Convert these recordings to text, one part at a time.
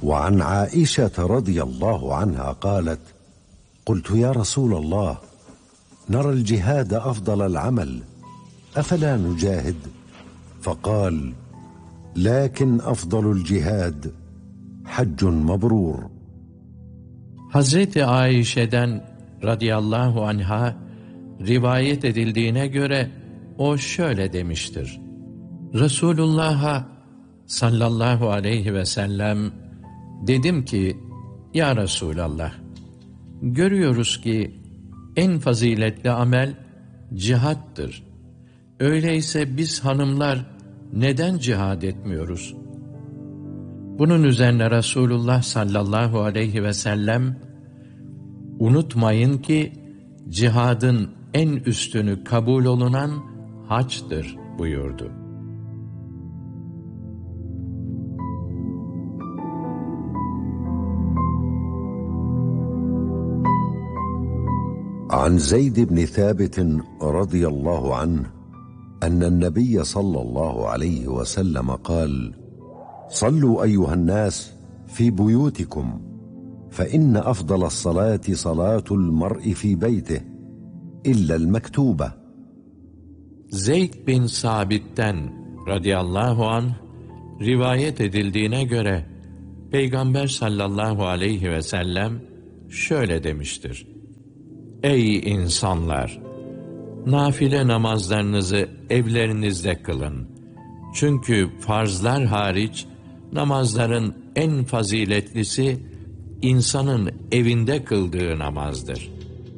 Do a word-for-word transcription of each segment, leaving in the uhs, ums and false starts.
وعن عائشة رضي الله عنها قالت: قلت يا رسول الله، نرى الجهاد أفضل العمل، أفلا نجاهد؟ فقال: لكن أفضل الجهاد حج مبرور. Hazreti Ayşe'den radıyallahu anha rivayet edildiğine göre o şöyle demiştir: Resulullah'a sallallahu aleyhi ve sellem dedim ki, ya Resulallah, görüyoruz ki en faziletli amel cihattır. Öyleyse biz hanımlar neden cihad etmiyoruz? Bunun üzerine Resulullah sallallahu aleyhi ve sellem, unutmayın ki cihadın en üstünü kabul olunan haçtır buyurdu. عن زيد بن ثابت رضي الله عنه أن النبي صلى الله عليه وسلم قال: صلوا أيها الناس في بيوتكم، فإن أفضل الصلاة صلاة المرء في بيته إلا المكتوبة. Zeyd bin Sabit'ten radıyallahu anh rivayet edildiğine göre Peygamber sallallahu aleyhi ve sellem şöyle demiştir: Ey insanlar! Nafile namazlarınızı evlerinizde kılın. Çünkü farzlar hariç namazların en faziletlisi insanın evinde kıldığı namazdır.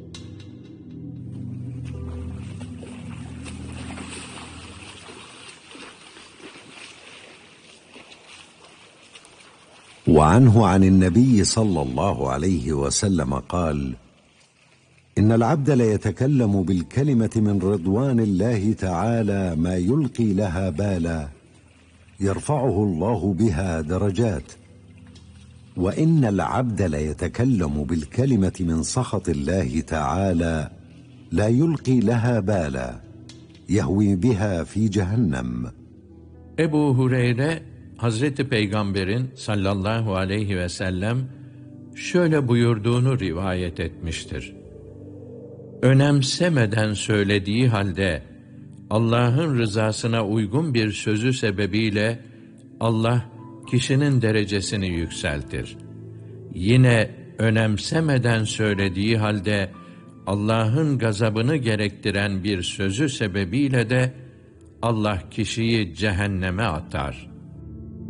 وعنه عن النبي صلى الله عليه وسلم قال: إن العبد ليتكلم بالكلمة من رضوان الله تعالى ما يلقي لها بالا يرفعه الله بها درجات، وإن العبد ليتكلم بالكلمة من سخط الله تعالى لا يلقي لها بالا يهوي بها في جهنم. Ebu Hureyre, Hazreti Peygamber'in sallallahu aleyhi ve sellem şöyle buyurduğunu rivayet etmiştir: Önemsemeden söylediği halde Allah'ın rızasına uygun bir sözü sebebiyle Allah kişinin derecesini yükseltir. Yine önemsemeden söylediği halde Allah'ın gazabını gerektiren bir sözü sebebiyle de Allah kişiyi cehenneme atar.